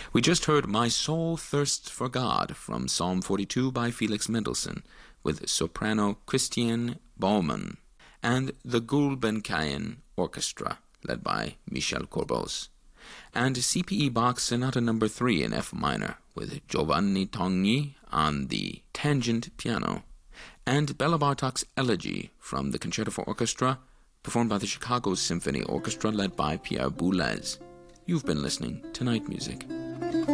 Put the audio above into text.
We just heard My Soul Thirsts for God from Psalm 42 by Felix Mendelssohn with soprano Christiane Baumann and the Gulbenkian Orchestra led by Michel Corbos, and C.P.E. Bach's Sonata No. 3 in F minor with Giovanni Togni on the tangent piano, and Bela Bartok's Elegy from the Concerto for Orchestra performed by the Chicago Symphony Orchestra led by Pierre Boulez. You've been listening to Night Music.